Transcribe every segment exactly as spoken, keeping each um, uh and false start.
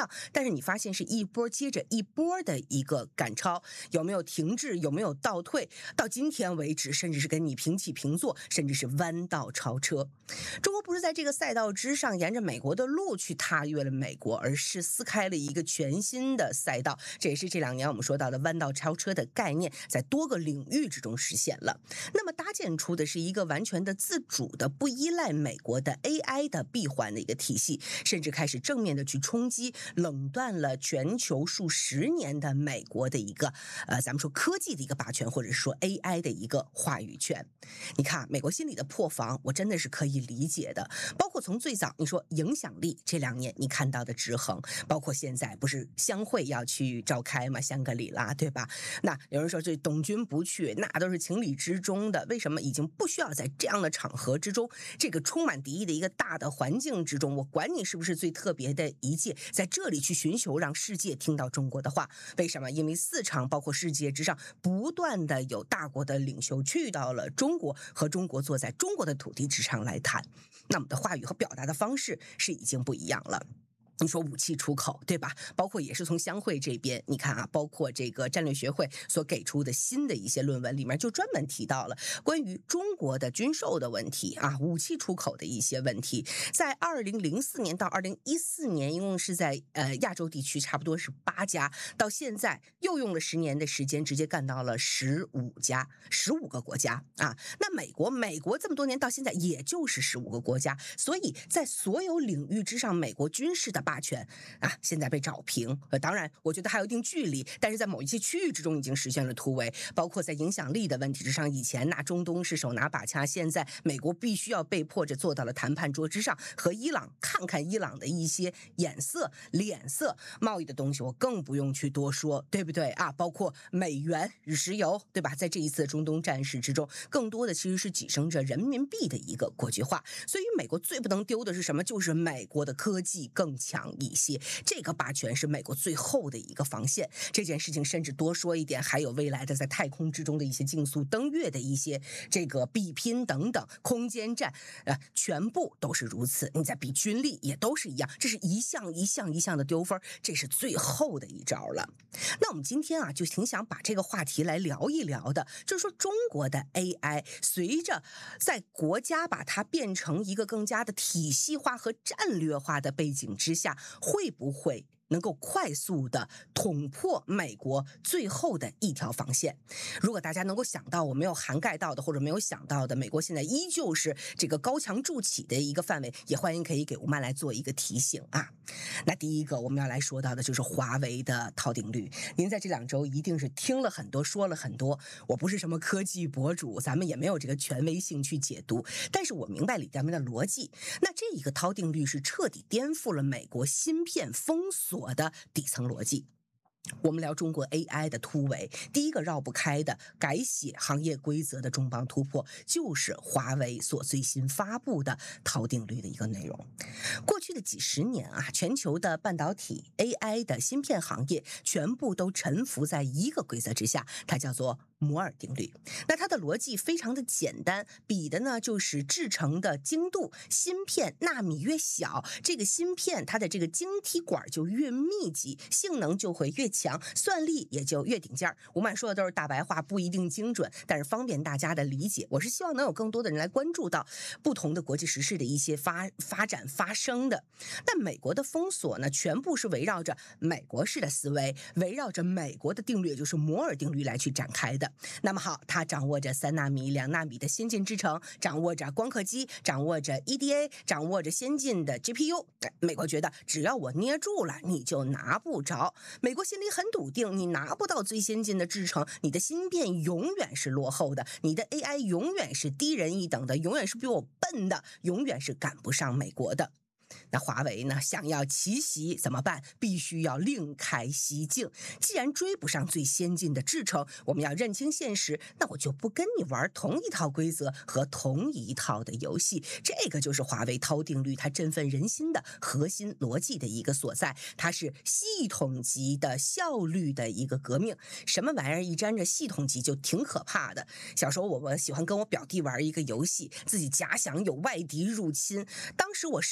上，但是你发现是一波接着一波的一个赶超，有没有停滞，有没有倒退，到今天为止甚至是跟你平起平坐，甚至是弯道超车。中国不是在这个赛道之上沿着美国的路去踏越了美国，而是撕开了一个全新的赛道，这也是这两年我们说到的弯道超车的概念在多个领域之中实现了。那么搭建出的是一个完全的自主的不依赖美国的 A I 的闭环的一个体系，甚至开始正面的去冲击垄断了全球数十年的美国的一个呃，咱们说科技的一个霸权，或者是说 A I 的一个话语权。你看美国心里的破防我真的是可以理解的，包括从最早你说影响力这两年你看到的制衡，包括现在不是相会要去召开吗？香格里拉对吧？那有人说这董君不去那都是情理之中的，为什么已经不需要在这样的场合之中，这个充满敌意的一个大的环境之中，我管你是不是最特别的一届，在这里去寻求让世界听到中国的话。为什么？因为四场包括世界之上不断的有大国的领袖去到了中国，和中国坐在中国的土地之上来谈，那我们的话语和表达的方式是已经不一样了。你说武器出口对吧？包括也是从相会这边，你看啊，包括这个战略学会所给出的新的一些论文里面就专门提到了关于中国的军售的问题啊，武器出口的一些问题。在二零零四年到二零一四年一共是在呃亚洲地区差不多是八家，到现在又用了十年的时间直接干到了十五家十五个国家啊。那美国美国这么多年到现在也就是十五个国家，所以在所有领域之上美国军事的霸权啊，现在被找平。呃，当然，我觉得还有一定距离，但是在某一些区域之中已经实现了突围，包括在影响力的问题之上，以前那中东是手拿把掐，现在美国必须要被迫着坐到了谈判桌之上，和伊朗看看伊朗的一些眼色、脸色，贸易的东西我更不用去多说，对不对啊？包括美元、石油，对吧？在这一次中东战事之中，更多的其实是跻身着人民币的一个国际化。所以美国最不能丢的是什么？就是美国的科技更强一些，这个霸权是美国最后的一个防线。这件事情甚至多说一点，还有未来的在太空之中的一些竞速登月的一些这个比拼等等，空间站呃，全部都是如此。你在比军力也都是一样，这是一项一项一项的丢分，这是最后的一招了。那我们今天啊，就挺想把这个话题来聊一聊的，就是说中国的 A I 随着在国家把它变成一个更加的体系化和战略化的背景之下，会不会能够快速的捅破美国最后的一条防线？如果大家能够想到我没有涵盖到的，或者没有想到的，美国现在依旧是这个高墙筑起的一个范围，也欢迎可以给吴曼来做一个提醒啊。那第一个我们要来说到的就是华为的套定律。您在这两周一定是听了很多，说了很多，我不是什么科技博主，咱们也没有这个权威性去解读，但是我明白里面的逻辑。那这一个套定律是彻底颠覆了美国芯片封锁的底层逻辑。我们聊中国 A I 的突围，第一个绕不开的改写行业规则的重磅突破，就是华为所最新发布的套定律的一个内容。过去的几十年啊，全球的半导体 A I 的芯片行业全部都臣服在一个规则之下，它叫做摩尔定律。那它的逻辑非常的简单，比的呢就是制成的精度，芯片纳米越小，这个芯片它的这个晶体管就越密集，性能就会越强，算力也就越顶尖。吴曼说的都是大白话，不一定精准，但是方便大家的理解。我是希望能有更多的人来关注到不同的国际时事的一些发发展发生的。但美国的封锁呢，全部是围绕着美国式的思维，围绕着美国的定律，也就是摩尔定律来去展开的。那么好，它掌握着三纳米、两纳米的先进制程，掌握着光刻机，掌握着 E D A， 掌握着先进的 G P U。美国觉得只要我捏住了，你就拿不着。美国心里很笃定，你拿不到最先进的制程，你的芯片永远是落后的，你的 A I 永远是低人一等的，永远是比我笨的，永远是赶不上美国的。那华为呢，想要奇袭怎么办？必须要另开蹊径。既然追不上最先进的制程，我们要认清现实，那我就不跟你玩同一套规则和同一套的游戏。这个就是华为套定律它振奋人心的核心逻辑的一个所在，它是系统级的效率的一个革命。什么玩意儿一沾着系统级就挺可怕的。小时候我我喜欢跟我表弟玩一个游戏，自己假想有外敌入侵，当时我设计的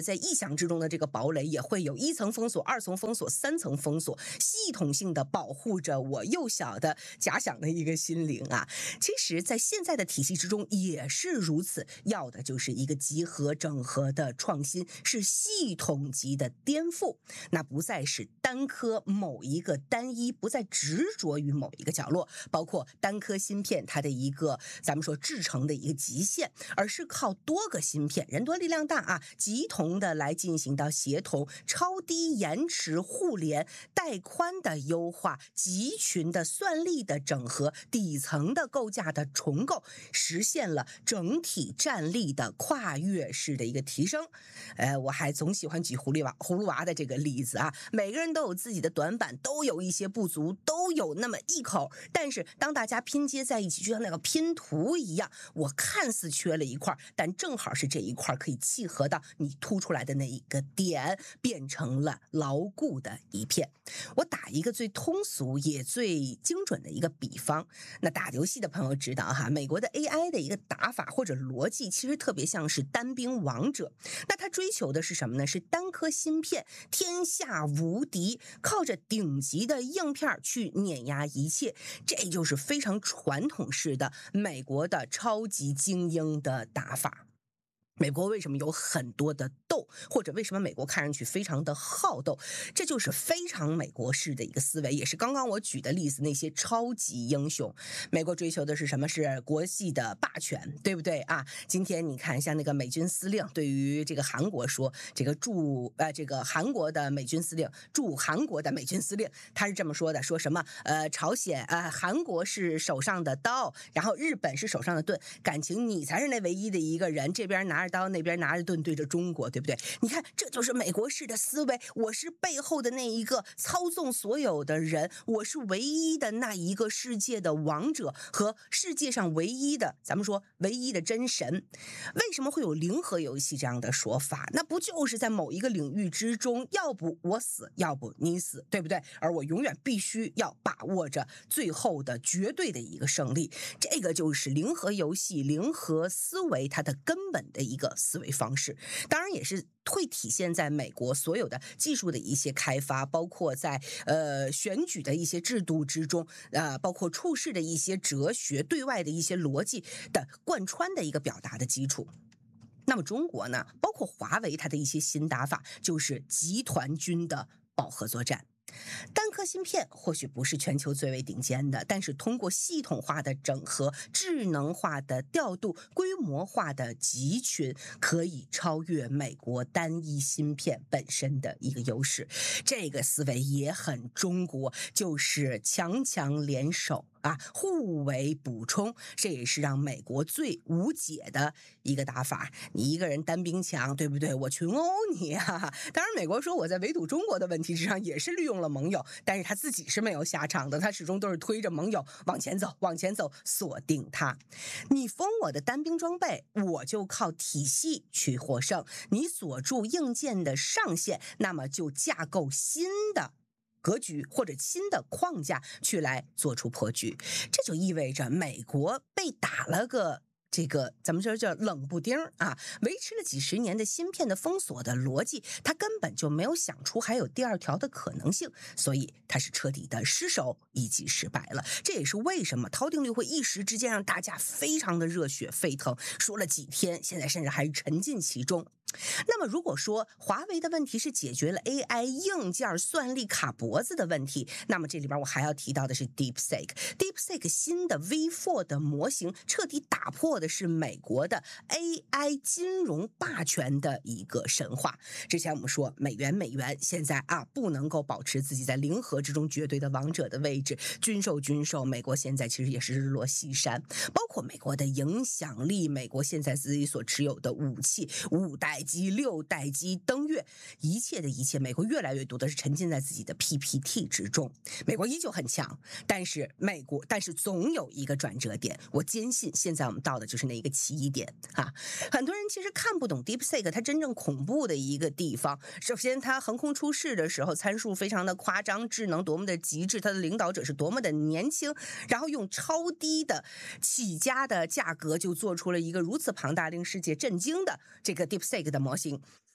在意想之中的这个堡垒也会有一层封锁、二层封锁、三层封锁，系统性的保护着我幼小的假想的一个心灵啊。其实在现在的体系之中也是如此，要的就是一个集合整合的创新，是系统级的颠覆，那不再是单颗某一个单一，不再执着于某一个角落，包括单颗芯片它的一个咱们说制成的一个极限，而是靠多个芯片，人多力量大啊，集同的来进行到协同、超低延迟互联、带宽的优化、集群的算力的整合、底层的构架的重构，实现了整体战力的跨越式的一个提升。呃，我还总喜欢举葫芦娃葫芦娃的这个例子啊，每个人都有自己的短板，都有一些不足，都有那么一口，但是当大家拼接在一起，就像那个拼图一样，我看似缺了一块，但正好是这一块可以契合到你凸出来的那一个点，变成了牢固的一片。我打一个最通俗也最精准的一个比方，那打游戏的朋友知道哈，美国的 A I 的一个打法或者逻辑其实特别像是单兵王者，那它追求的是什么呢？是单颗芯片天下无敌，靠着顶级的硬片去碾压一切，这就是非常传统式的美国的超级精英的打法。美国为什么有很多的斗，或者为什么美国看上去非常的好斗，这就是非常美国式的一个思维，也是刚刚我举的例子，那些超级英雄，美国追求的是什么？是国际的霸权，对不对啊？今天你看像那个美军司令对于这个韩国说，这个驻呃这个韩国的美军司令驻韩国的美军司令，他是这么说的，说什么呃朝鲜呃韩国是手上的刀，然后日本是手上的盾，感情你才是那唯一的一个人，这边拿着刀那边拿着盾对着中国，对不对？你看这就是美国式的思维，我是背后的那一个操纵所有的人，我是唯一的那一个世界的王者和世界上唯一的咱们说唯一的真神。为什么会有零和游戏这样的说法？那不就是在某一个领域之中，要不我死，要不你死，对不对？而我永远必须要把握着最后的绝对的一个胜利，这个就是零和游戏零和思维它的根本的一个思维方式。当然也是会体现在美国所有的技术的一些开发，包括在呃选举的一些制度之中，呃，包括处事的一些哲学，对外的一些逻辑的贯穿的一个表达的基础。那么中国呢，包括华为它的一些新打法，就是集团军的饱和作战。单颗芯片或许不是全球最为顶尖的，但是通过系统化的整合、智能化的调度、规模化的集群，可以超越美国单一芯片本身的一个优势。这个思维也很中国，就是强强联手啊，互为补充，这也是让美国最无解的一个打法。你一个人单兵强，对不对？我群殴你啊！当然，美国说我在围堵中国的问题之上也是利用了盟友，但是他自己是没有下场的，他始终都是推着盟友往前走，往前走，锁定他。你封我的单兵装备，我就靠体系去获胜；你锁住硬件的上限，那么就架构新的格局或者新的框架去来做出破局。这就意味着美国被打了个这个咱们说叫冷不丁啊，维持了几十年的芯片的封锁的逻辑，他根本就没有想出还有第二条的可能性，所以他是彻底的失手以及失败了。这也是为什么陶定律会一时之间让大家非常的热血沸腾，说了几天，现在甚至还沉浸其中。那么如果说华为的问题是解决了 A I 硬件算力卡脖子的问题，那么这里边我还要提到的是 DeepSeek DeepSeek 新的 V 四 的模型彻底打破的是美国的 A I 金融霸权的一个神话。之前我们说美元美元现在啊不能够保持自己在零和之中绝对的王者的位置，军售军售，美国现在其实也是日落西山，包括美国的影响力，美国现在自己所持有的武器，五代机、六代机登月，一切的一切，美国越来越多的是沉浸在自己的 P P T 之中。美国依旧很强，但是美国，但是总有一个转折点。我坚信，现在我们到的就是那一个起义点啊！很多人其实看不懂 DeepSeek 它真正恐怖的一个地方。首先，它横空出世的时候，参数非常的夸张，智能多么的极致，它的领导者是多么的年轻，然后用超低的起家的价格就做出了一个如此庞大、令世界震惊的这个 DeepSeek 的模型。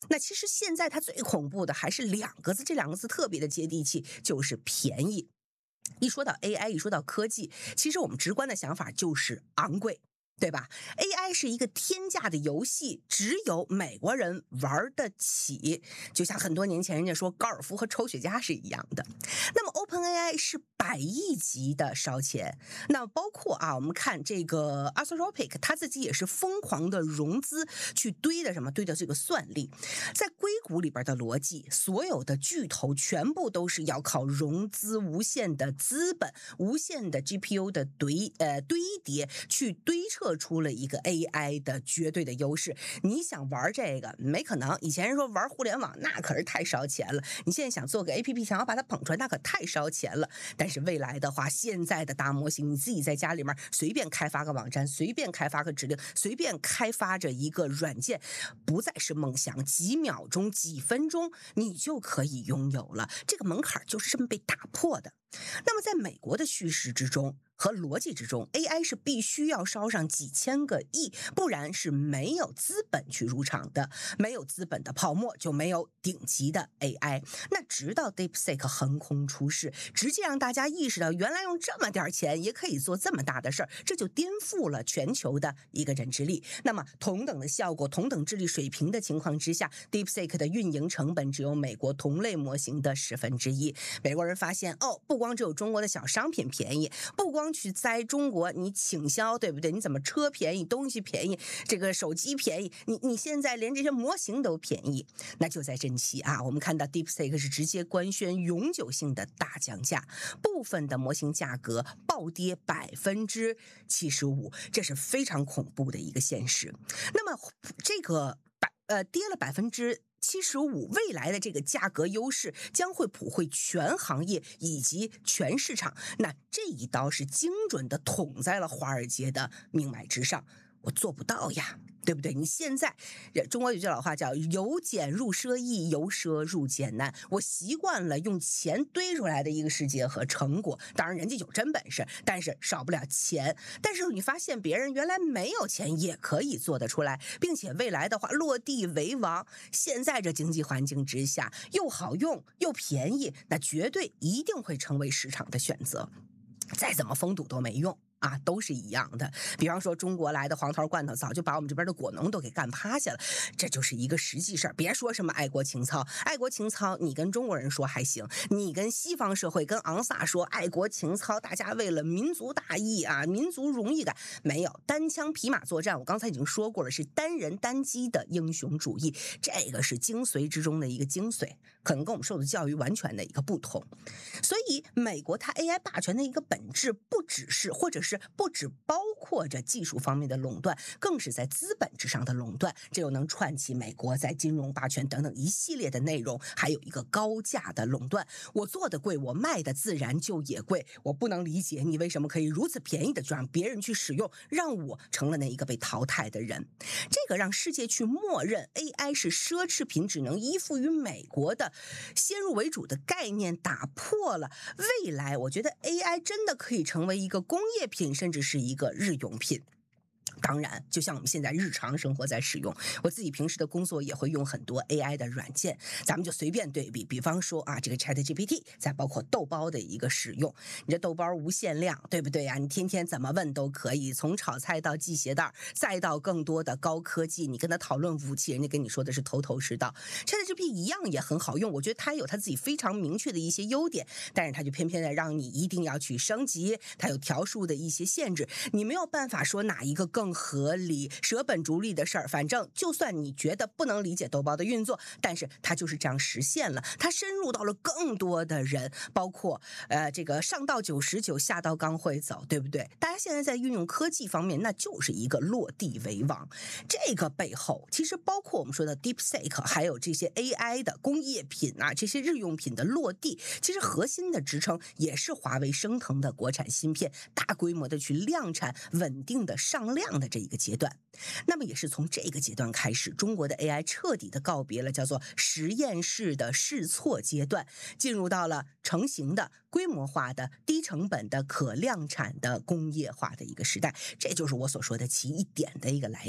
那其实现在它最恐怖的还是两个字，这两个字特别的接地气，就是便宜。一说到 A I， 一说到科技，其实我们直观的想法就是昂贵，对吧 ？A I 是一个天价的游戏，只有美国人玩得起，就像很多年前人家说高尔夫和抽雪茄是一样的。那么 OpenAI 是百亿级的烧钱，那包括啊，我们看这个 Anthropic， 他自己也是疯狂的融资去堆的什么，堆的这个算力，在硅谷里边的逻辑，所有的巨头全部都是要靠融资、无限的资本、无限的 G P U 的堆呃堆叠去堆测出了一个 A I 的绝对的优势。你想玩这个没可能，以前人说玩互联网那可是太烧钱了，你现在想做个 A P P 想要把它捧出来那可太烧钱了。但是未来的话，现在的大模型你自己在家里面随便开发个网站，随便开发个指令，随便开发着一个软件，不再是梦想，几秒钟几分钟你就可以拥有了，这个门槛就是这么被打破的。那么在美国的叙事之中和逻辑之中， A I 是必须要烧上几千个亿，不然是没有资本去入场的，没有资本的泡沫就没有顶级的 A I。 那直到 DeepSeek 横空出世，直接让大家意识到原来用这么点钱也可以做这么大的事儿，这就颠覆了全球的一个认知力。那么同等的效果，同等智力水平的情况之下， DeepSeek 的运营成本只有美国同类模型的十分之一。美国人发现哦，不光只有中国的小商品便宜，不光去栽中国你倾销，对不对？你怎么车便宜，东西便宜，这个手机便宜，你你现在连这些模型都便宜。那就在近期啊，我们看到 DeepSeek 是直接官宣永久性的大降价，部分的模型价格暴跌百分之七十五，这是非常恐怖的一个现实。那么这个百呃跌了百分之七十五，未来的这个价格优势将会普惠全行业以及全市场。那这一刀是精准的捅在了华尔街的命脉之上，我做不到呀，对不对？你现在中国有句老话叫由俭入奢易，由奢入俭难。我习惯了用钱堆出来的一个世界和成果，当然人家有真本事，但是少不了钱。但是你发现别人原来没有钱也可以做得出来，并且未来的话落地为王。现在这经济环境之下，又好用又便宜，那绝对一定会成为市场的选择。再怎么封堵都没用啊，都是一样的。比方说中国来的黄桃罐头早就把我们这边的果农都给干趴下了，这就是一个实际事儿。别说什么爱国情操，爱国情操你跟中国人说还行，你跟西方社会跟昂萨说爱国情操，大家为了民族大义啊，民族荣誉感，没有。单枪匹马作战，我刚才已经说过了，是单人单机的英雄主义，这个是精髓之中的一个精髓，可能跟我们受的教育完全的一个不同。所以美国它 A I 霸权的一个本质不只是或者是不只包括着技术方面的垄断，更是在资本之上的垄断，这又能串起美国在金融霸权等等一系列的内容，还有一个高价的垄断。我做的贵，我卖的自然就也贵。我不能理解你为什么可以如此便宜的就让别人去使用，让我成了那一个被淘汰的人。这个让世界去默认 A I 是奢侈品，只能依附于美国的先入为主的概念打破了。未来我觉得 A I 真的可以成为一个工业品，甚至是一个日用品。当然就像我们现在日常生活在使用，我自己平时的工作也会用很多 A I 的软件，咱们就随便对比，比方说啊，这个 ChatGPT， 再包括豆包的一个使用，你这豆包无限量，对不对呀？你天天怎么问都可以，从炒菜到系鞋带，再到更多的高科技，你跟他讨论武器，人家跟你说的是头头是道。ChatGPT 一样也很好用，我觉得它有它自己非常明确的一些优点，但是它就偏偏的让你一定要去升级，它有条数的一些限制，你没有办法说哪一个更合理舍本逐利的事儿，反正就算你觉得不能理解豆包的运作，但是它就是这样实现了，它深入到了更多的人，包括呃这个上到九十九下到刚会走，对不对？大家现在在运用科技方面，那就是一个落地为王。这个背后其实包括我们说的 DeepSeek， 还有这些 A I 的工业品啊，这些日用品的落地，其实核心的支撑也是华为升腾的国产芯片大规模的去量产，稳定的上量的这一个阶段。那么也是从这个阶段开始，中国的 A I 彻底的告别了叫做实验室的试错阶段，进入到了成型的规模化的低成本的可量产的工业化的一个时代。这就是我所说的其一点的一个来临。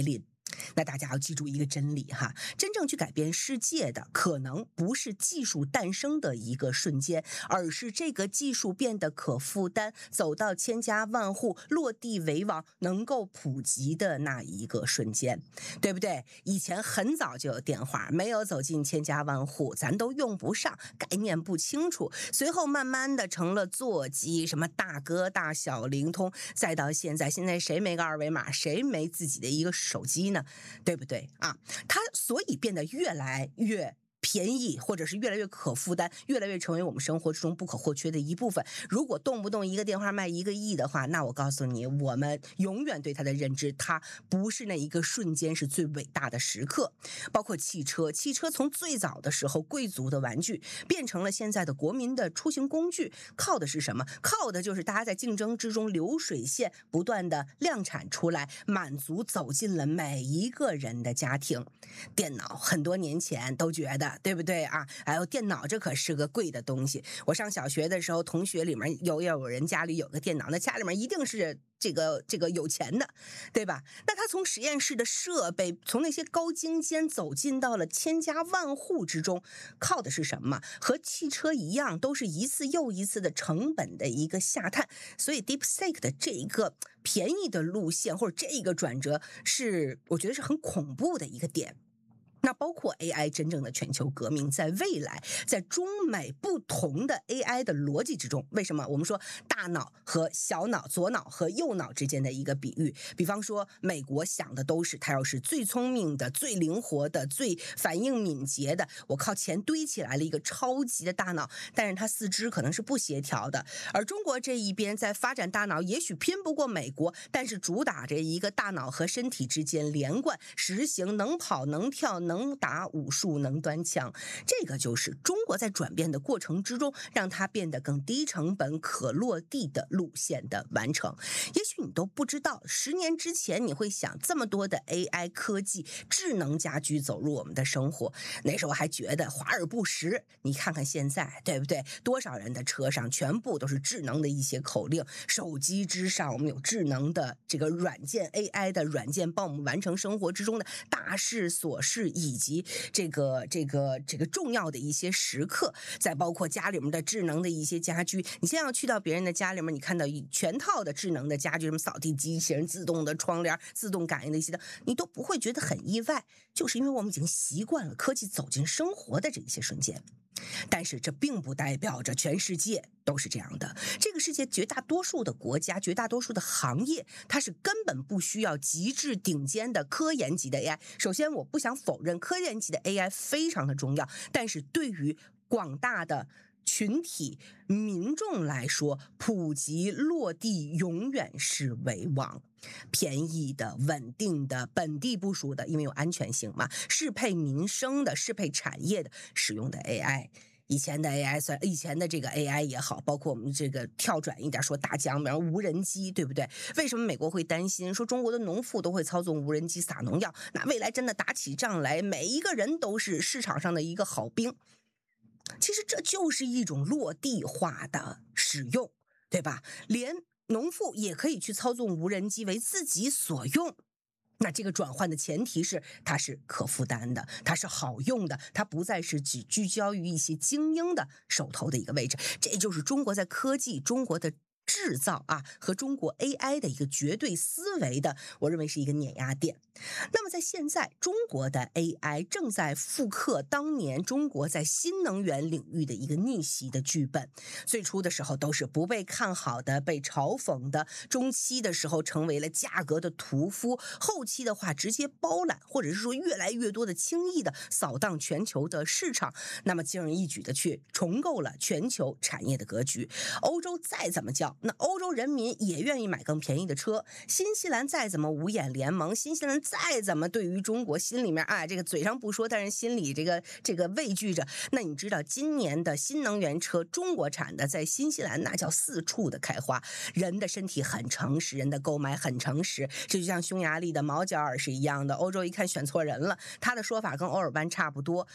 那大家要记住一个真理哈，真正去改变世界的，可能不是技术诞生的一个瞬间，而是这个技术变得可负担，走到千家万户，落地为王，能够普及的那一个瞬间，对不对？以前很早就有电话，没有走进千家万户，咱都用不上，概念不清楚。随后慢慢的成了座机，什么大哥大、小灵通，再到现在，现在谁没个二维码，谁没自己的一个手机呢？对不对啊？它所以变得越来越便宜，或者是越来越可负担，越来越成为我们生活之中不可或缺的一部分。如果动不动一个电话卖一个亿的话，那我告诉你，我们永远对它的认知，它不是那一个瞬间是最伟大的时刻。包括汽车，汽车从最早的时候贵族的玩具，变成了现在的国民的出行工具，靠的是什么？靠的就是大家在竞争之中流水线不断的量产出来，满足走进了每一个人的家庭。电脑很多年前都觉得，对不对啊？哎呦，电脑这可是个贵的东西。我上小学的时候，同学里面有有人家里有个电脑，那家里面一定是这个这个有钱的，对吧？那他从实验室的设备，从那些高精尖走进到了千家万户之中，靠的是什么？和汽车一样，都是一次又一次的成本的一个下探。所以 DeepSeek 的这一个便宜的路线，或者这一个转折，是我觉得是很恐怖的一个点。那包括 A I 真正的全球革命，在未来，在中美不同的 A I 的逻辑之中，为什么我们说大脑和小脑、左脑和右脑之间的一个比喻？比方说，美国想的都是它要是最聪明的、最灵活的、最反应敏捷的，我靠钱堆起来了一个超级的大脑，但是它四肢可能是不协调的。而中国这一边在发展大脑，也许拼不过美国，但是主打着一个大脑和身体之间连贯，实行能跑能跳能能打武术，能端枪，这个就是中国在转变的过程之中，让它变得更低成本、可落地的路线的完成。也许你都不知道，十年之前你会想这么多的 A I 科技、智能家居走入我们的生活，那时候还觉得华而不实。你看看现在，对不对？多少人的车上全部都是智能的一些口令，手机之上我们有智能的这个软件 A I 的软件，帮我们完成生活之中的大事琐事。以及这个这个这个重要的一些时刻，再包括家里面的智能的一些家居，你现在要去到别人的家里面，你看到一全套的智能的家居，什么扫地机器人、自动的窗帘、自动感应的一些的，你都不会觉得很意外，就是因为我们已经习惯了科技走进生活的这一些瞬间。但是这并不代表着全世界都是这样的。这个世界绝大多数的国家、绝大多数的行业，它是根本不需要极致顶尖的科研级的 A I。首先，我不想否认科研级的 A I 非常的重要，但是对于广大的群体民众来说，普及落地永远是为王。便宜的、稳定的、本地部署的，因为有安全性嘛，适配民生的、适配产业的使用的 A I。以前的 A I 算以前的这个 A I 也好，包括我们这个跳转一点说大疆，比方无人机，对不对？为什么美国会担心说中国的农妇都会操纵无人机撒农药？那未来真的打起仗来，每一个人都是市场上的一个好兵。其实这就是一种落地化的使用，对吧？连农妇也可以去操纵无人机为自己所用。那这个转换的前提是它是可负担的，它是好用的，它不再是只聚焦于一些精英的手头的一个位置。这就是中国在科技、中国的制造啊和中国 A I 的一个绝对思维的，我认为是一个碾压点。那么在现在，中国的 A I 正在复刻当年中国在新能源领域的一个逆袭的剧本。最初的时候都是不被看好的、被嘲讽的，中期的时候成为了价格的屠夫，后期的话直接包揽，或者是说越来越多的轻易的扫荡全球的市场，那么轻而易举的去重构了全球产业的格局。欧洲再怎么叫，那欧洲人民也愿意买更便宜的车。新西兰再怎么五眼联盟，新西兰再怎么对于中国心里面啊，这个嘴上不说，但是心里这个这个畏惧着。那你知道今年的新能源车，中国产的在新西兰那叫四处的开花。人的身体很诚实，人的购买很诚实，这就像匈牙利的毛角尔是一样的。欧洲一看选错人了，他的说法跟欧尔班差不多。但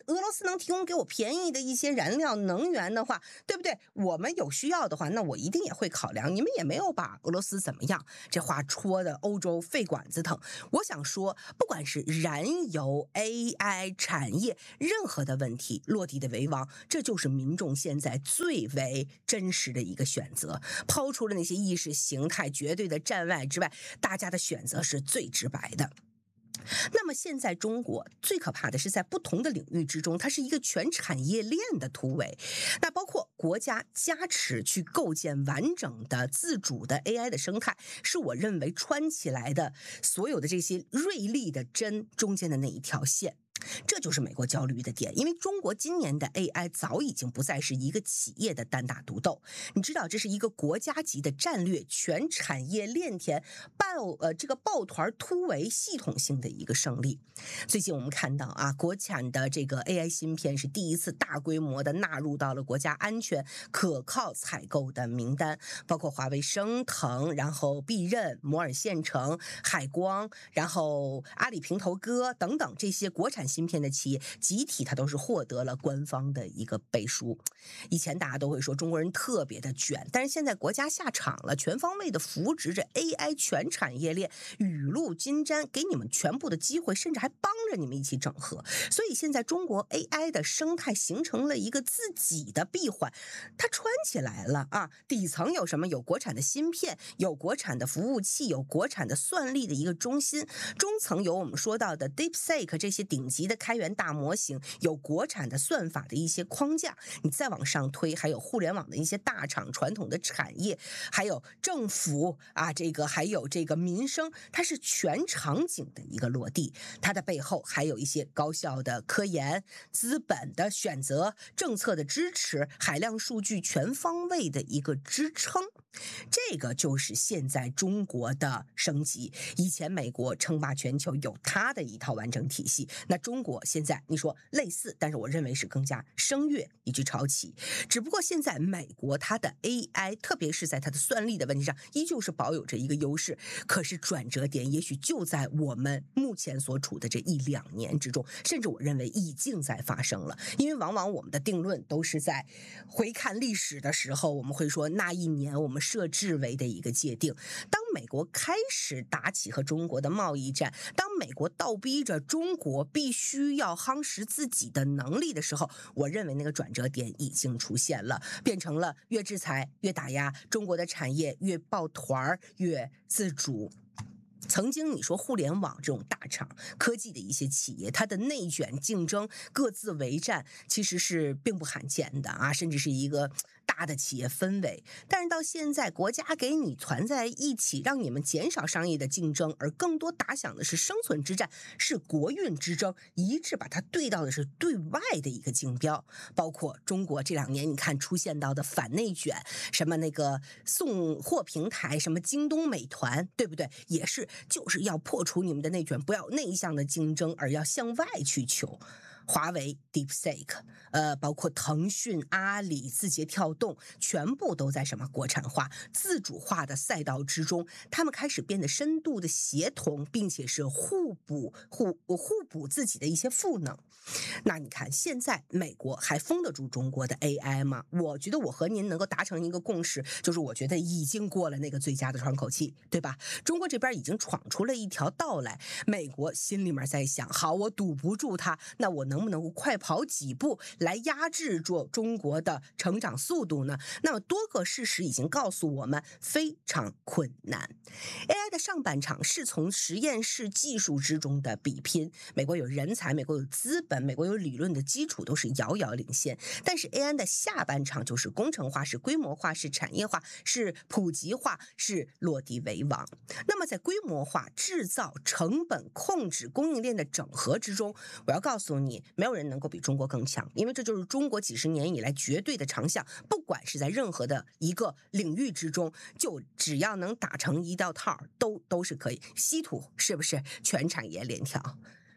俄罗斯能提供给我便宜的一些燃料能源的话，对不对？我们有需要的话，那我一定也会考量。你们也没有把俄罗斯怎么样，这话戳的欧洲肺管子疼。我想说，不管是燃油、A I 产业，任何的问题落地的为王，这就是民众现在最为真实的一个选择。抛除了那些意识形态绝对的站外之外，大家的选择是最直白的。那么现在中国最可怕的是在不同的领域之中，它是一个全产业链的突围。那包括国家加持去构建完整的自主的 A I 的生态，是我认为穿起来的所有的这些锐利的针中间的那一条线。这就是美国焦虑的点，因为中国今年的 A I 早已经不再是一个企业的单打独斗，你知道这是一个国家级的战略全产业链田抱呃这个抱团突围系统性的一个胜利。最近我们看到啊，国产的这个 A I 芯片是第一次大规模的纳入到了国家安全可靠采购的名单，包括华为、升腾，然后必任、摩尔线程、海光，然后阿里平头哥等等这些国产芯片的企业集体它都是获得了官方的一个背书。以前大家都会说中国人特别的卷，但是现在国家下场了，全方位的扶植着 A I 全产业链，雨露均沾，给你们全部的机会，甚至还帮着你们一起整合。所以现在中国 A I 的生态形成了一个自己的闭环，它穿起来了啊！底层有什么？有国产的芯片，有国产的服务器，有国产的算力的一个中心，中层有我们说到的 DeepSeek 这些顶级的开源大模型，有国产的算法的一些框架，你再往上推，还有互联网的一些大厂、传统的产业，还有政府啊，这个还有这个民生，它是全场景的一个落地。它的背后还有一些高效的科研、资本的选择、政策的支持、海量数据全方位的一个支撑。这个就是现在中国的升级。以前美国称霸全球有它的一套完整体系，那中国现在你说类似，但是我认为是更加声跃以及潮起。只不过现在美国它的 A I， 特别是在它的算力的问题上，依旧是保有着一个优势。可是转折点也许就在我们目前所处的这一两年之中，甚至我认为已经在发生了。因为往往我们的定论都是在回看历史的时候，我们会说那一年我们设置为的一个界定。当美国开始打起和中国的贸易战，当美国倒逼着中国必须要夯实自己的能力的时候，我认为那个转折点已经出现了，变成了越制裁越打压，中国的产业越抱团越自主。曾经你说互联网这种大厂科技的一些企业，它的内卷竞争各自为战其实是并不罕见的啊，甚至是一个大的企业氛围。但是到现在国家给你团在一起，让你们减少商业的竞争，而更多打响的是生存之战，是国运之争，一致把它对到的是对外的一个竞标。包括中国这两年你看出现到的反内卷，什么那个送货平台，什么京东美团，对不对？也是就是要破除你们的内卷，不要内向的竞争，而要向外去求。华为、DeepSeek， 呃，包括腾讯、阿里、字节跳动，全部都在什么国产化、自主化的赛道之中，他们开始变得深度的协同，并且是互补、互互补自己的一些赋能。那你看，现在美国还封得住中国的 A I 吗？我觉得我和您能够达成一个共识，就是我觉得已经过了那个最佳的窗口期，对吧？中国这边已经闯出了一条道来，美国心里面在想，好，我堵不住它，那我能不能够快跑几步来压制住中国的成长速度呢？那么多个事实已经告诉我们，非常困难。A I 的上半场是从实验室技术之中的比拼，美国有人才，美国有资本，美国有理论的基础，都是遥遥领先。但是 A I 的下半场就是工程化，是规模化，是产业化，是普及化，是落地为王。那么在规模化、制造、成本控制、供应链的整合之中，我要告诉你，没有人能够比中国更强，因为这就是中国几十年以来绝对的长项。不管是在任何的一个领域之中，就只要能打成一道套，都都是可以。稀土是不是全产业链条？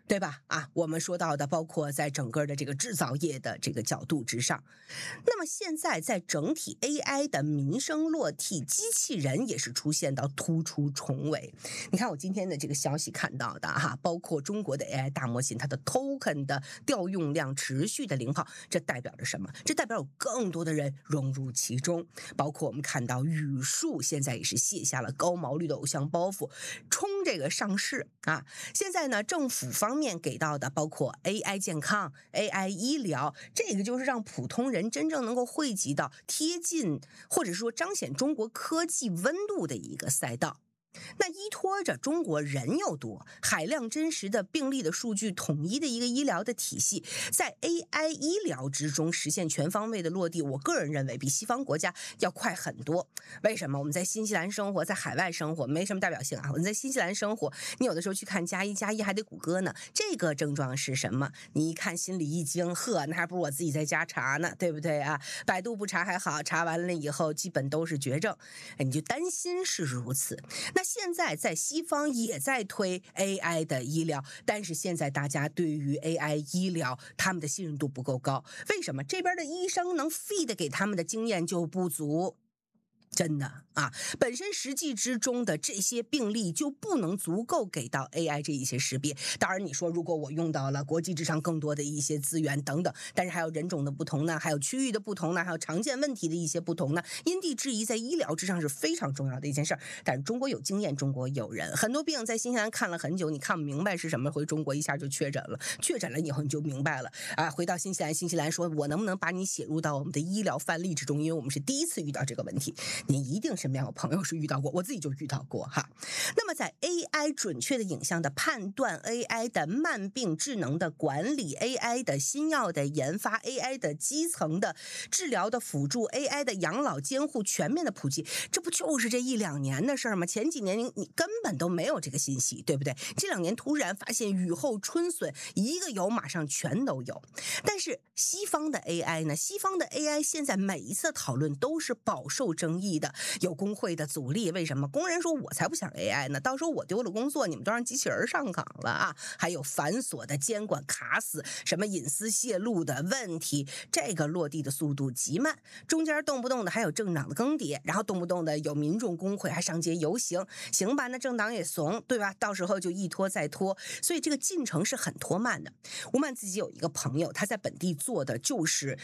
对吧？啊，我们说到的包括在整个的这个制造业的这个角度之上，那么现在在整体 A I 的民生落地，机器人也是出现到突出重围。你看我今天的这个消息看到的哈，包括中国的 A I 大模型，它的 token 的调用量持续的零耗，这代表着什么？这代表有更多的人融入其中，包括我们看到语数现在也是卸下了高毛率的偶像包袱，冲这个上市啊。现在呢，政府方面给到的包括 A I 健康、A I 医疗，这个就是让普通人真正能够汇集到贴近或者说彰显中国科技温度的一个赛道。那依托着中国人又多、海量真实的病例的数据，统一的一个医疗的体系，在 A I 医疗之中实现全方位的落地，我个人认为比西方国家要快很多。为什么？我们在新西兰生活，在海外生活没什么代表性啊。我们在新西兰生活，你有的时候去看加一加一还得谷歌呢。这个症状是什么？你一看心里一惊，呵，那还不如我自己在家查呢，对不对啊？百度不查还好，查完了以后基本都是绝症，你就担心是如此。那现在在西方也在推 A I 的医疗，但是现在大家对于 A I 医疗他们的信任度不够高，为什么？这边的医生能 feed 给他们的经验就不足。真的啊，本身实际之中的这些病例就不能足够给到 A I 这一些识别。当然你说如果我用到了国际之上更多的一些资源等等，但是还有人种的不同呢，还有区域的不同呢，还有常见问题的一些不同呢，因地制宜在医疗之上是非常重要的一件事儿。但是中国有经验，中国有人，很多病在新西兰看了很久，你看不明白是什么，回中国一下就确诊了，确诊了以后你就明白了啊。回到新西兰，新西兰说我能不能把你写入到我们的医疗范例之中，因为我们是第一次遇到这个问题。你一定身边有朋友是遇到过，我自己就遇到过哈。那么在 A I 准确的影像的判断、A I 的慢病智能的管理、A I 的新药的研发、A I 的基层的治疗的辅助、A I 的养老监护全面的普及，这不就是这一两年的事儿吗？前几年你你根本都没有这个信息，对不对？这两年突然发现雨后春笋，一个有马上全都有。但是西方的 A I 呢？西方的 A I 现在每一次讨论都是饱受争议的，有工会的阻力。为什么？工人说我才不想 A I 呢，到时候我丢了工作，你们都让机器人上岗了啊！还有繁琐的监管卡死，什么隐私泄露的问题，这个落地的速度极慢，中间动不动的还有政党的更迭，然后动不动的有民众工会还上街游行，行吧，那政党也怂，对吧？到时候就一拖再拖，所以这个进程是很拖慢的。吴曼自己有一个朋友，他在本地做的就是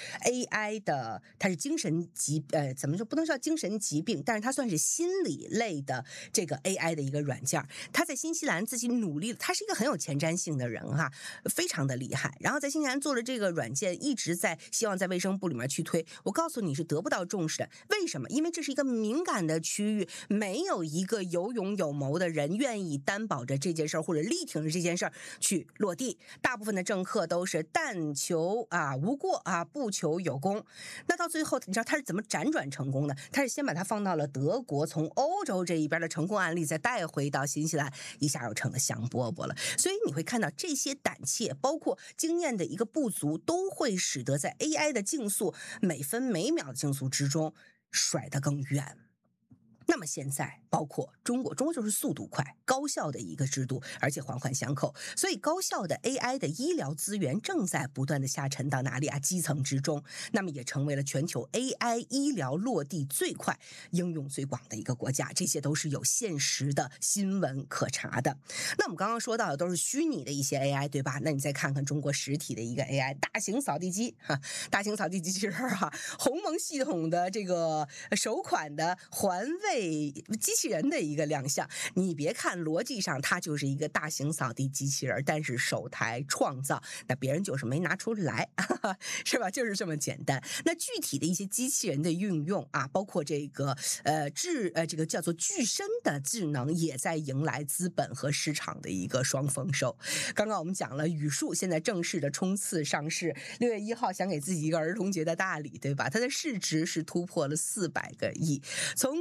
A I 的，他是精神疾呃，怎么说不能说精神疾病，但是他算是心理类的这个 A I 的一个软件。他在新西兰自己努力，他是一个很有前瞻性的人哈，非常的厉害。然后在新西兰做的这个软件，一直在希望在卫生部里面去推。我告诉你是得不到重视的，为什么？因为这是一个敏感的区域，没有一个有勇有谋的人愿意担保着这件事儿或者力挺着这件事儿去落地。大部分的政客都是但求啊无过啊，不求有功。那到最后，你知道他是怎么辗转成功的？他是先把它放到了德国，从欧洲这一边的成功案例再带回到新西兰，一下又成了香饽饽了。所以你会看到这些胆怯，包括经验的一个不足，都会使得在 A I 的竞速每分每秒的竞速之中甩得更远。那么现在包括中国，中国就是速度快、高效的一个制度，而且环环相扣，所以高效的 A I 的医疗资源正在不断的下沉到哪里啊？基层之中，那么也成为了全球 A I 医疗落地最快、应用最广的一个国家。这些都是有现实的新闻可查的。那我们刚刚说到的都是虚拟的一些 A I， 对吧？那你再看看中国实体的一个 A I 大型扫地机哈，大型扫地机器人哈，鸿蒙系统的这个首款的环卫机器人的一个亮相。你别看逻辑上它就是一个大型扫地机器人，但是手台创造，那别人就是没拿出来，哈哈，是吧？就是这么简单。那具体的一些机器人的运用啊，包括这个呃智呃这个叫做具身的智能，也在迎来资本和市场的一个双丰收。刚刚我们讲了语数现在正式的冲刺上市，六月一号想给自己一个儿童节的大礼，对吧？它的市值是突破了四百个亿。从工业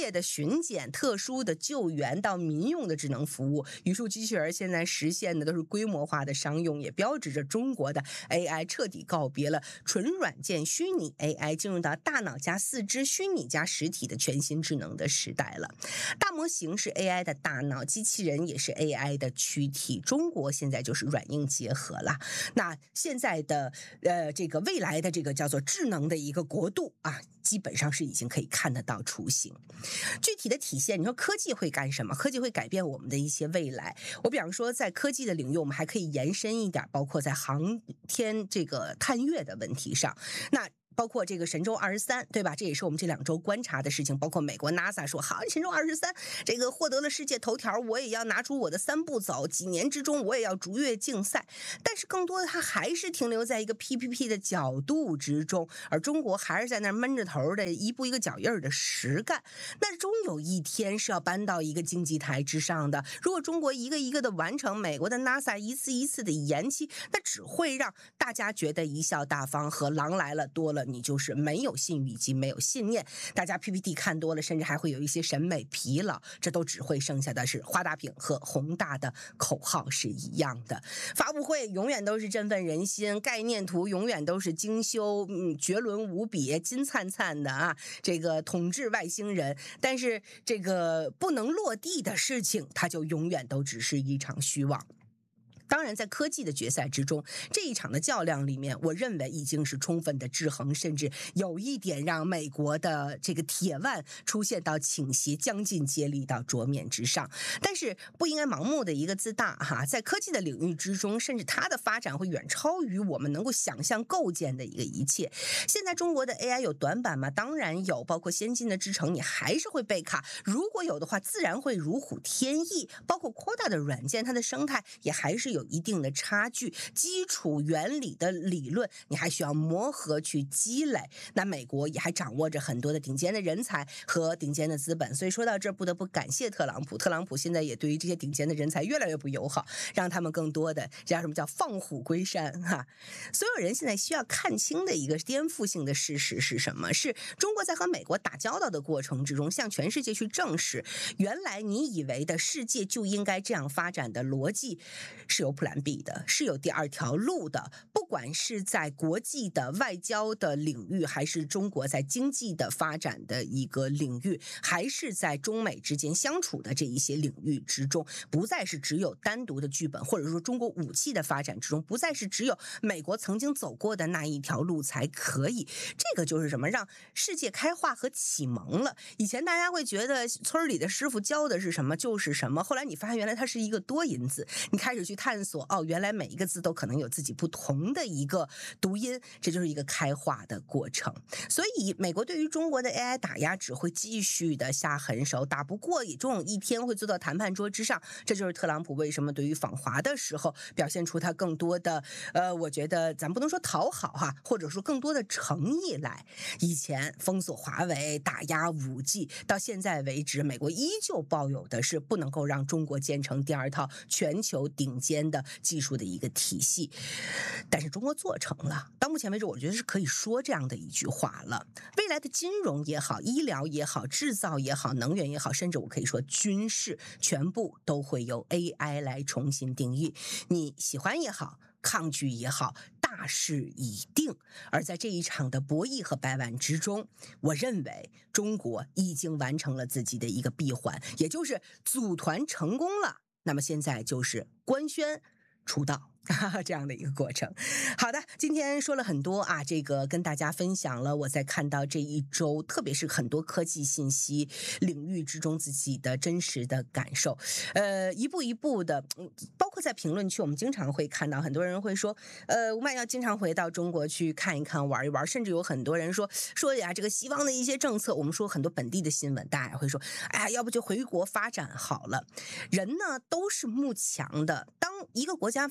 业的巡检、特殊的救援到民用的智能服务，语数机器人现在实现的都是规模化的商用，也标志着中国的 A I 彻底告别了纯软件虚拟 A I， 进入到大脑加四肢、虚拟加实体的全新智能的时代了。大模型是 A I 的大脑，机器人也是 A I 的躯体，中国现在就是软硬结合了。那现在的呃这个未来的这个叫做智能的一个国度啊，基本上是已经可以看得到雏形。具体的体现，你说科技会干什么？科技会改变我们的一些未来。我比方说，在科技的领域，我们还可以延伸一点，包括在航天这个探月的问题上，那包括这个神舟二十三，对吧？这也是我们这两周观察的事情。包括美国 NASA 说，好，神舟二十三这个获得了世界头条，我也要拿出我的三步走，几年之中我也要逐月竞赛。但是更多的它还是停留在一个 P P P 的角度之中，而中国还是在那闷着头的一步一个脚印的实干。那终有一天是要搬到一个竞技台之上的。如果中国一个一个的完成，美国的 NASA 一次一次的延期，那只会让大家觉得贻笑大方，和狼来了多了你就是没有信誉以及没有信念，大家 P P T 看多了，甚至还会有一些审美疲劳，这都只会剩下的是花大饼和宏大的口号是一样的。发布会永远都是振奋人心，概念图永远都是精修，嗯，绝伦无比，金灿灿的啊，这个统治外星人，但是这个不能落地的事情，它就永远都只是一场虚妄。当然在科技的决赛之中，这一场的较量里面，我认为已经是充分的制衡，甚至有一点让美国的这个铁腕出现到倾斜，将近接力到桌面之上。但是不应该盲目的一个自大哈，在科技的领域之中，甚至它的发展会远超于我们能够想象构建的一个一切。现在中国的 A I 有短板吗？当然有，包括先进的制程你还是会被卡，如果有的话自然会如虎添翼，包括扩大的软件，它的生态也还是有一定的差距，基础原理的理论你还需要磨合去积累。那美国也还掌握着很多的顶尖的人才和顶尖的资本，所以说到这儿不得不感谢特朗普。特朗普现在也对于这些顶尖的人才越来越不友好，让他们更多的叫什么叫放虎归山哈。所有人现在需要看清的一个颠覆性的事实是什么？是中国在和美国打交道的过程之中，向全世界去证实，原来你以为的世界就应该这样发展的逻辑是有 Plan B 的，是有第二条路的。不管是在国际的外交的领域，还是中国在经济的发展的一个领域，还是在中美之间相处的这一些领域之中，不再是只有单独的剧本，或者说中国武器的发展之中，不再是只有美国曾经走过的那一条路才可以。这个就是什么？让世界开化和启蒙了。以前大家会觉得村里的师傅教的是什么就是什么，后来你发现原来它是一个多音字，你开始去探索，哦，原来每一个字都可能有自己不同的一个读音，这就是一个开化的过程。所以美国对于中国的 A I 打压只会继续的下狠手，打不过也终有一天会坐到谈判桌之上。这就是特朗普为什么对于访华的时候表现出他更多的呃，我觉得咱不能说讨好哈，或者说更多的诚意来。以前封锁华为、打压五 G， 到现在为止，美国依旧抱有的是不能够让中国建成第二套全球顶尖的技术的一个体系。但是中国做成了，到目前为止我觉得是可以说这样的一句话了。未来的金融也好，医疗也好，制造也好，能源也好，甚至我可以说军事，全部都会由 A I 来重新定义。你喜欢也好，抗拒也好，大势已定。而在这一场的博弈和百万之中，我认为中国已经完成了自己的一个闭环，也就是组团成功了。那么现在就是官宣出道这样的一个过程。好的，今天说了很多啊，这个跟大家分享了我在看到这一周，特别是很多科技信息领域之中自己的真实的感受。呃，一步一步的，包括在评论区，我们经常会看到很多人会说，呃，吴麦要经常回到中国去看一看、玩一玩，甚至有很多人说说呀，这个西方的一些政策，我们说很多本地的新闻，大家也会说，哎呀，要不就回国发展好了。人呢都是慕强的，当一个国家发展，当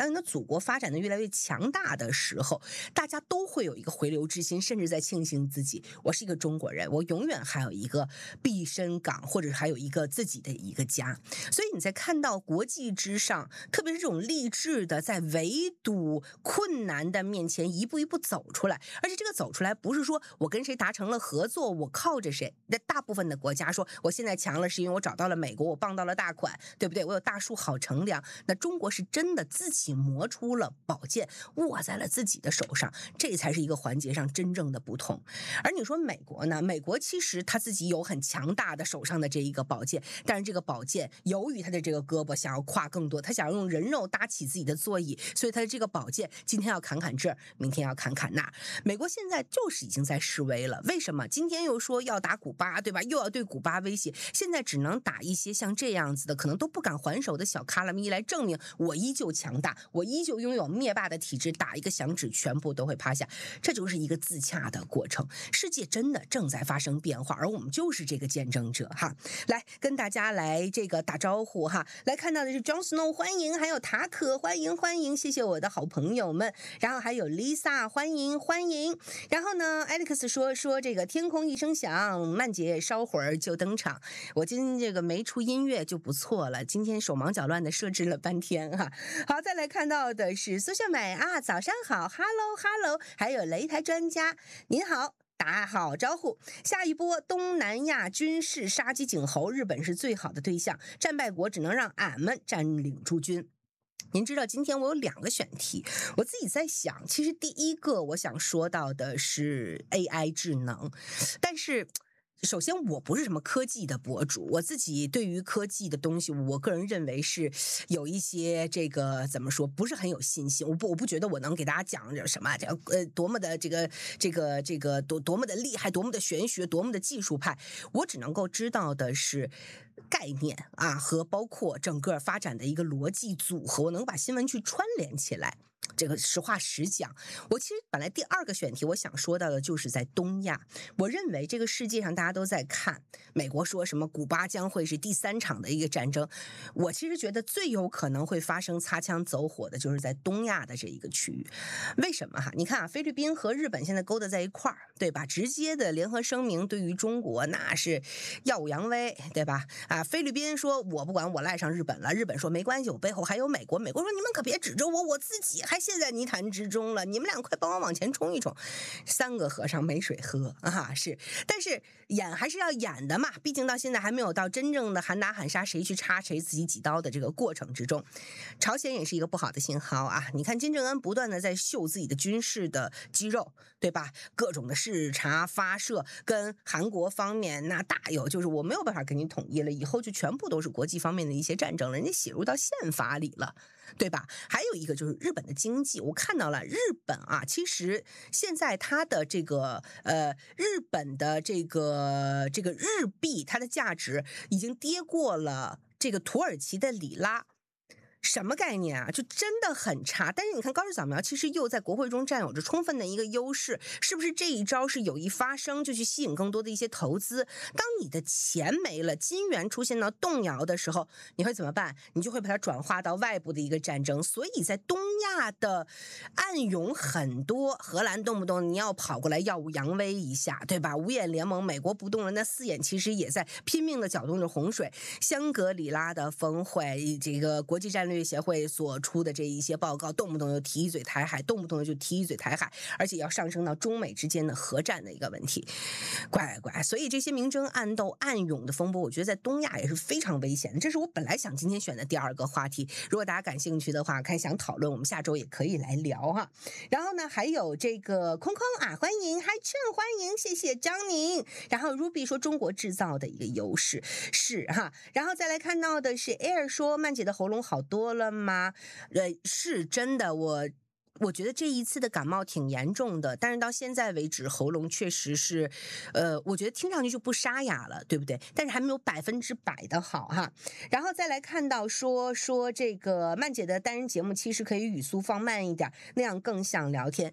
当你的祖国发展的越来越强大的时候，大家都会有一个回流之心，甚至在庆幸自己，我是一个中国人，我永远还有一个避身港，或者还有一个自己的一个家。所以你在看到国际之上，特别是这种励志的在围堵困难的面前一步一步走出来，而且这个走出来不是说我跟谁达成了合作，我靠着谁。那大部分的国家说我现在强了是因为我找到了美国，我傍到了大款，对不对？我有大树好乘凉。那中国是真的自己磨出了宝剑，握在了自己的手上，这才是一个环节上真正的不同。而你说美国呢？美国其实他自己有很强大的手上的这一个宝剑，但是这个宝剑由于他的这个胳膊想要跨更多，他想要用人肉搭起自己的座椅，所以他的这个宝剑今天要砍砍这儿，明天要砍砍那儿。美国现在就是已经在示威了，为什么？今天又说要打古巴，对吧？又要对古巴威胁，现在只能打一些像这样子的可能都不敢还手的小卡拉咪来证明我依旧强大，我依旧拥有灭霸的体质，打一个响指全部都会趴下。这就是一个自洽的过程，世界真的正在发生变化，而我们就是这个见证者哈。来跟大家来这个打招呼哈，来看到的是 Jon Snow 欢迎，还有塔可欢迎欢迎，谢谢我的好朋友们，然后还有 Lisa 欢迎欢迎，然后呢 Alex 说说这个天空一声响，曼姐稍会儿就登场，我今天这个没出音乐就不错了，今天手忙脚乱的设置了半天哈。好，再来看到的是苏秀美啊，早上好 ，Hello Hello， 还有擂台专家，您好。打好招呼，下一波东南亚军事杀鸡儆猴，日本是最好的对象，战败国只能让俺们占领驻军。您知道今天我有两个选题，我自己在想，其实第一个我想说到的是 A I 智能，但是首先我不是什么科技的博主，我自己对于科技的东西，我个人认为是有一些这个怎么说，不是很有信心。我不我不觉得我能给大家讲什么这个呃多么的这个这个这个多多么的厉害，多么的玄学，多么的技术派。我只能够知道的是概念啊，和包括整个发展的一个逻辑组合，我能把新闻去串联起来。这个实话实讲，我其实本来第二个选题我想说到的就是在东亚，我认为这个世界上大家都在看美国说什么古巴将会是第三场的一个战争，我其实觉得最有可能会发生擦枪走火的就是在东亚的这一个区域。为什么哈？你看啊，菲律宾和日本现在勾搭在一块儿，对吧？直接的联合声明对于中国那是耀武扬威，对吧？啊，菲律宾说我不管，我赖上日本了，日本说没关系，我背后还有美国，美国说你们可别指着我，我自己还陷在泥潭之中了，你们俩快帮我往前冲一冲。三个和尚没水喝啊，是，但是演还是要演的嘛，毕竟到现在还没有到真正的喊打喊杀，谁去插谁自己几刀的这个过程之中。朝鲜也是一个不好的信号啊，你看金正恩不断的在秀自己的军事的肌肉，对吧？各种的视察发射，跟韩国方面那大有就是我没有办法跟你统一了，以后就全部都是国际方面的一些战争了，人家写入到宪法里了，对吧？还有一个就是日本的经济，我看到了日本啊，其实现在它的这个呃日本的这个这个日币，它的价值已经跌过了这个土耳其的里拉。什么概念啊？就真的很差。但是你看高市早苗其实又在国会中占有着充分的一个优势，是不是这一招是有意发生，就去吸引更多的一些投资？当你的钱没了，金元出现到动摇的时候，你会怎么办？你就会把它转化到外部的一个战争。所以在东亚的暗涌很多，荷兰动不动你要跑过来耀武扬威一下，对吧？五眼联盟，美国不动人的四眼其实也在拼命的搅动着洪水。香格里拉的峰会，这个国际战略协会所出的这一些报告，动不动就提一嘴台海，动不动就提一嘴台海，而且要上升到中美之间的核战的一个问题，乖乖。所以这些明争暗斗、暗涌的风波，我觉得在东亚也是非常危险的。这是我本来想今天选的第二个话题，如果大家感兴趣的话，看想讨论，我们下周也可以来聊哈。然后呢，还有这个空空啊，欢迎，嗨劝欢迎，谢谢张宁。然后 Ruby 说中国制造的一个优势是哈，然后再来看到的是 Air 说曼姐的喉咙好多了吗？呃，是真的，我我觉得这一次的感冒挺严重的，但是到现在为止喉咙确实是，呃，我觉得听上去就不沙哑了，对不对？但是还没有百分之百的好哈。然后再来看到说说这个曼姐的单人节目其实可以语速放慢一点，那样更像聊天。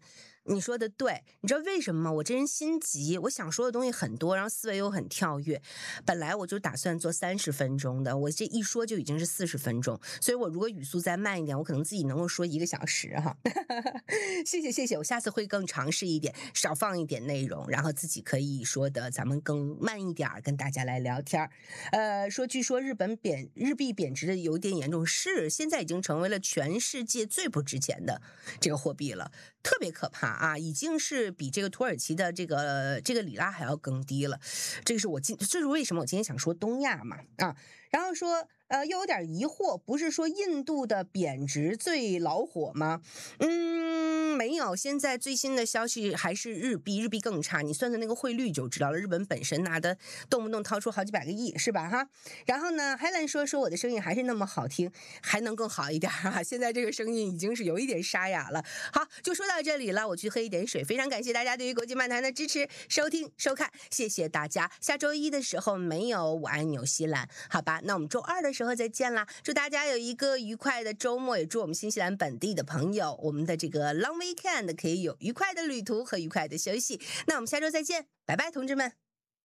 你说的对，你知道为什么吗？我这人心急，我想说的东西很多，然后思维又很跳跃。本来我就打算做三十分钟的，我这一说就已经是四十分钟，所以我如果语速再慢一点，我可能自己能够说一个小时哈。谢谢谢谢，我下次会更尝试一点，少放一点内容，然后自己可以说的咱们更慢一点，跟大家来聊天。呃，说据说日本贬日币贬值的有点严重，是现在已经成为了全世界最不值钱的这个货币了。特别可怕啊！已经是比这个土耳其的这个这个里拉还要更低了。这个是我今，这是为什么我今天想说东亚嘛啊，然后说呃又有点疑惑，不是说印度的贬值最恼火吗？嗯，没有，现在最新的消息还是日币，日币更差，你算算那个汇率就知道了。日本本身拿的动不动掏出好几百个亿，是吧哈？然后呢 ，Helen 说说我的声音还是那么好听，还能更好一点啊！现在这个声音已经是有一点沙哑了。好，就说到这里了，我去喝一点水。非常感谢大家对于国际漫谈的支持、收听、收看，谢谢大家。下周一的时候没有我爱纽西兰，好吧？那我们周二的时候再见啦！祝大家有一个愉快的周末，也祝我们新西兰本地的朋友，我们的这个 Long Weekend 可以有愉快的旅途和愉快的休息。那我们下周再见，拜拜，同志们。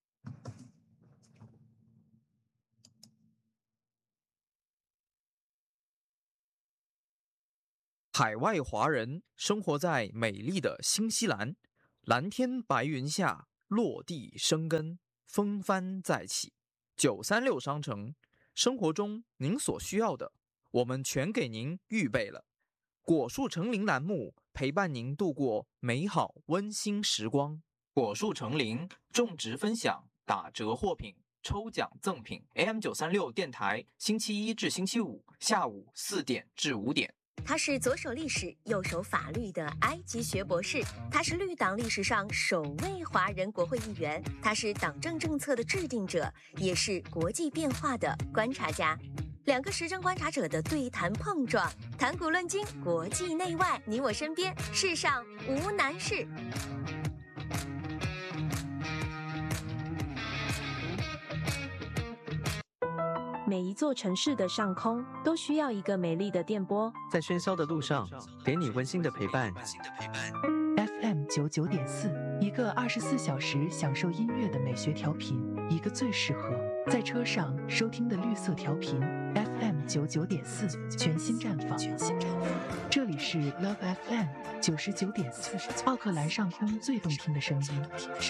海外华人生活在美丽的新西兰，蓝天白云下落地生根，风帆再起。九三六商城，生活中您所需要的，我们全给您预备了。果树成林栏目陪伴您度过美好温馨时光。果树成林种植分享打折货品抽奖赠品 A M 九三六 电台，星期一至星期五下午四点至五点。 他是左手历史右手法律的埃及学博士，他是绿党历史上首位华人国会议员，他是党政政策的制定者，也是国际变化的观察家。两个时政观察者的对谈碰撞，谈古论今，国际内外，你我身边，世上无难事。 每一座城市的上空都需要一个美丽的电波， 在喧嚣的路上，给你温馨的陪伴。 F M 九九点四，一个二十四小时享受音乐的美学调频，一个最适合在车上收听的绿色调频。F M 九九点四，全新绽放。这里是 Love F M 九十九点四，奥克兰上空最动听的声音。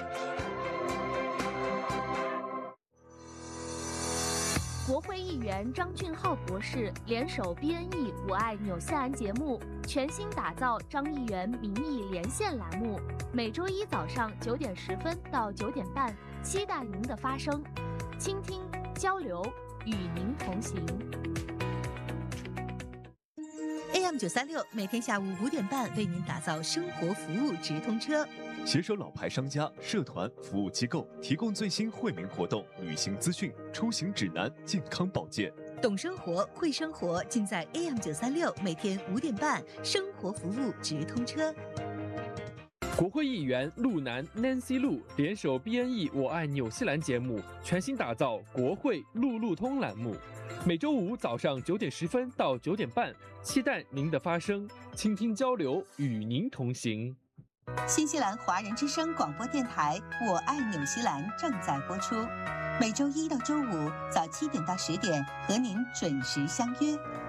国会议员张俊浩博士联手 B N E 我爱纽西兰节目，全新打造张议员民意连线栏目，每周一早上九点十分到九点半，期待您的发声，倾听交流，与您同行。 A M 九三六每天下午五点半为您打造生活服务直通车， 携手老牌商家、社团、服务机构，提供最新惠民活动、旅行资讯、出行指南、健康保健。 懂生活，会生活，尽在 A M 九三六每天五点半，生活服务直通车。 国会议员陆南 Nancy 陆联手 B N E 我爱纽西兰节目，全新打造国会路路通栏目，每周五早上九点十分到九点半，期待您的发声，倾听交流，与您同行。 新西兰华人之声广播电台《我爱纽西兰》正在播出，每周一到周五早七点到十点和您准时相约。